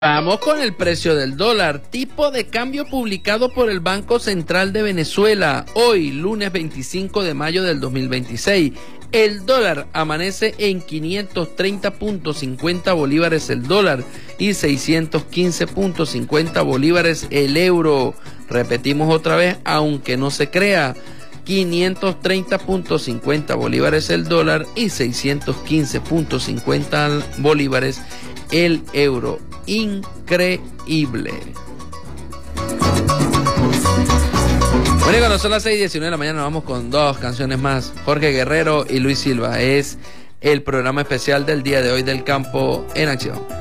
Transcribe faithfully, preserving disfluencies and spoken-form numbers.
Vamos con el precio del dólar. Tipo de cambio publicado por el Banco Central de Venezuela. Hoy, lunes veinticinco de mayo del dos mil veintiséis. El dólar amanece en quinientos treinta punto cincuenta bolívares el dólar y seiscientos quince punto cincuenta bolívares el euro. Repetimos otra vez, aunque no se crea. quinientos treinta punto cincuenta bolívares el dólar y seiscientos quince punto cincuenta bolívares el euro. Increíble. Bueno, y cuando son las seis y diecinueve de la mañana nos vamos con dos canciones más. Jorge Guerrero y Luis Silva. Es el programa especial del día de hoy del Campo en Acción.